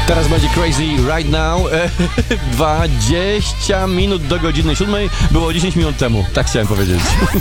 Teraz będzie Crazy Right Now. 20 minut do godziny 7. Było 10 minut temu. Tak chciałem powiedzieć.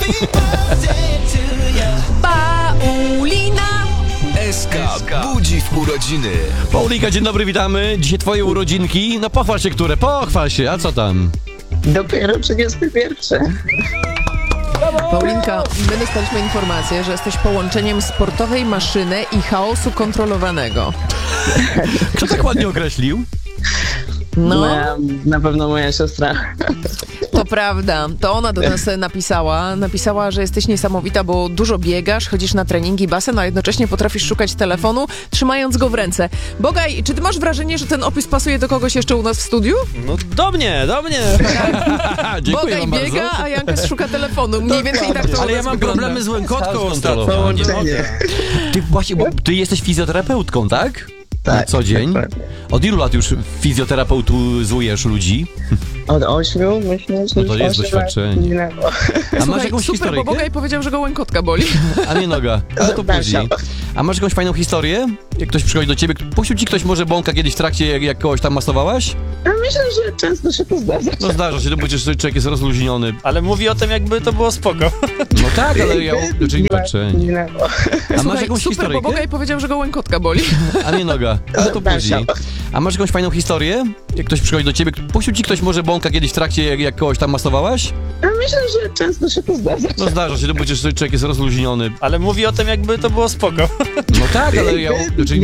Paulina! SK budzi w urodziny. Paulika, dzień dobry, witamy. Dzisiaj twoje urodzinki. No pochwal się, które? Pochwal się, a co tam? Dopiero 31. Paulinka, my dostaliśmy informację, że jesteś połączeniem sportowej maszyny i chaosu kontrolowanego. Kto tak ładnie określił? No, Na pewno moja siostra. to prawda. To ona do nas napisała, że jesteś niesamowita, bo dużo biegasz, chodzisz na treningi, basen, a jednocześnie potrafisz szukać telefonu, trzymając go w ręce. Bogaj, czy ty masz wrażenie, że ten opis pasuje do kogoś jeszcze u nas w studiu? No do mnie. Dziękuję Bogaj wam biega, bardzo. a Jankes szuka telefonu. Mniej więcej tak to u Ale ja nas mam wygląda. problemy z łękotką Chaos ostatnio. kontrolowany. Nie mogę. Ty właśnie, bo ty jesteś fizjoterapeutką, tak? Na Tak, co dzień? dokładnie. Od ilu lat już fizjoterapeutuzujesz ludzi? Od 8, myślę, że No to już jest 8 doświadczenie. lat minęło. A masz Słuchaj, jakąś super, bo historyjkę? Bogaj powiedział, że go łękotka boli. A nie noga. No to później. A masz jakąś fajną historię? Jak ktoś przychodzi do ciebie, puścił ci ktoś może bąka kiedyś w trakcie, jak kogoś tam masowałaś? A myślę, że często się to zdarza. No zdarza się, to bo przecież człowiek jest rozluźniony. Ale mówi o tym, jakby to było spoko. No tak, ale ja... Znaczy, Minęło. A masz Słuchaj, jakąś super, bo historyjkę? Bogaj powiedział, że go łękotka boli. A nie noga. No to później. A masz jakąś fajną historię? Jak ktoś przychodzi do ciebie, puścił ci ktoś może bąka kiedyś w trakcie, jak kogoś tam masowałaś? A myślę, że często się to zdarza. No zdarza się, to bo przecież człowiek jest rozluźniony. Ale mówi o tym, jakby to było spoko. No tak, ale ja... Znaczy,